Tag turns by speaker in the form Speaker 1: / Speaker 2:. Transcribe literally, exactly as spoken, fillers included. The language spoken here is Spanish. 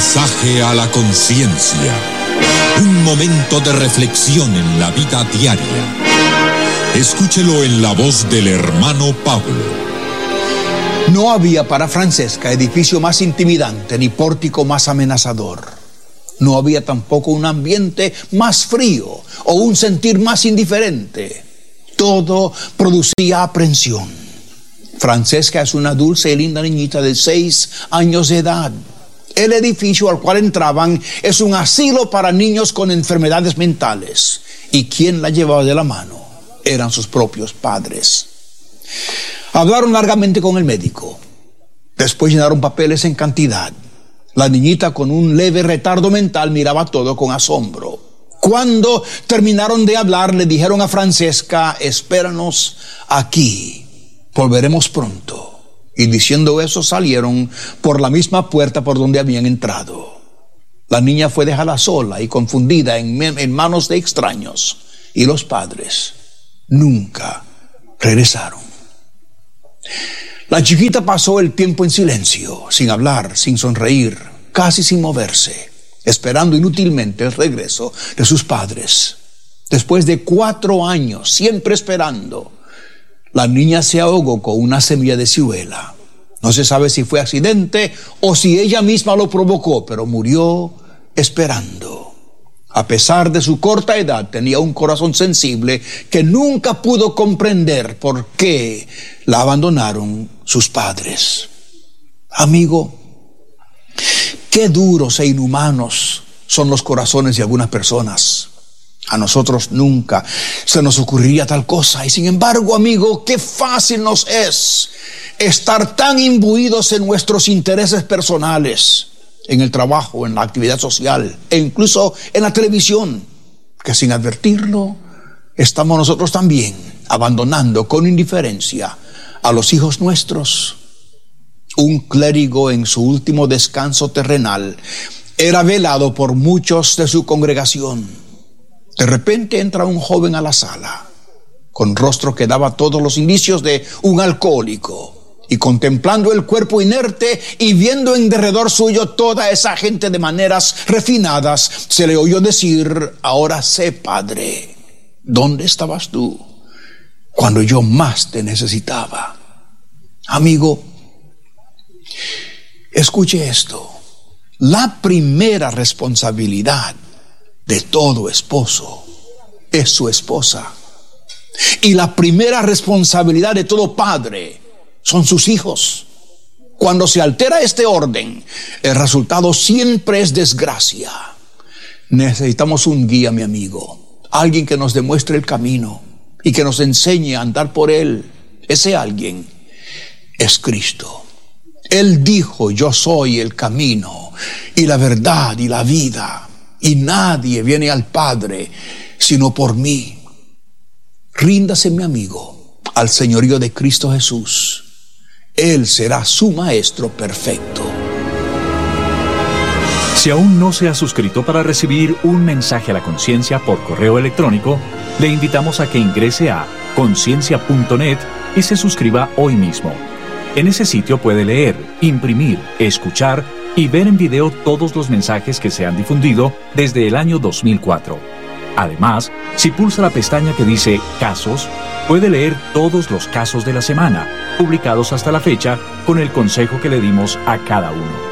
Speaker 1: Mensaje a la conciencia. Un momento de reflexión en la vida diaria. Escúchelo en la voz del hermano Pablo.
Speaker 2: No había para Francesca edificio más intimidante ni pórtico más amenazador. No había tampoco un ambiente más frío o un sentir más indiferente. Todo producía aprensión. Francesca es una dulce y linda niñita de seis años de edad. El edificio al cual entraban es un asilo para niños con enfermedades mentales. ¿Y quién la llevaba de la mano? Eran sus propios padres. Hablaron largamente con el médico. Después llenaron papeles en cantidad. La niñita, con un leve retardo mental, miraba todo con asombro. Cuando terminaron de hablar, le dijeron a Francesca: espéranos aquí, volveremos pronto. Y diciendo eso, salieron por la misma puerta por donde habían entrado. La niña fue dejada sola y confundida en, en manos de extraños. Y los padres nunca regresaron. La chiquita pasó el tiempo en silencio, sin hablar, sin sonreír, casi sin moverse, esperando inútilmente el regreso de sus padres. Después de cuatro años, siempre esperando, la niña se ahogó con una semilla de ciruela. No se sabe si fue accidente o si ella misma lo provocó, pero murió esperando. A pesar de su corta edad, tenía un corazón sensible que nunca pudo comprender por qué la abandonaron sus padres. Amigo, qué duros e inhumanos son los corazones de algunas personas. A nosotros nunca se nos ocurriría tal cosa. Y sin embargo, amigo, qué fácil nos es estar tan imbuidos en nuestros intereses personales, en el trabajo, en la actividad social e incluso en la televisión, que sin advertirlo estamos nosotros también abandonando con indiferencia a los hijos nuestros. Un clérigo, en su último descanso terrenal, era velado por muchos de su congregación. De repente entra un joven a la sala, con rostro que daba todos los indicios de un alcohólico. Y contemplando el cuerpo inerte y viendo en derredor suyo toda esa gente de maneras refinadas, se le oyó decir: ahora sé, Padre, ¿dónde estabas tú cuando yo más te necesitaba? Amigo, escuche esto. La primera responsabilidad de todo esposo es su esposa. Y la primera responsabilidad de todo padre son sus hijos. Cuando se altera este orden, el resultado siempre es desgracia. Necesitamos un guía, mi amigo, alguien que nos demuestre el camino y que nos enseñe a andar por él. Ese alguien es Cristo. Él dijo: yo soy el camino y la verdad y la vida, y nadie viene al Padre sino por mí. Ríndase, mi amigo, al señorío de Cristo Jesús. Él será su maestro perfecto.
Speaker 3: Si aún no se ha suscrito para recibir un mensaje a la conciencia por correo electrónico, le invitamos a que ingrese a conciencia punto net y se suscriba hoy mismo. En ese sitio puede leer, imprimir, escuchar y ver en video todos los mensajes que se han difundido desde el año dos mil cuatro. Además, si pulsa la pestaña que dice Casos, puede leer todos los casos de la semana, publicados hasta la fecha, con el consejo que le dimos a cada uno.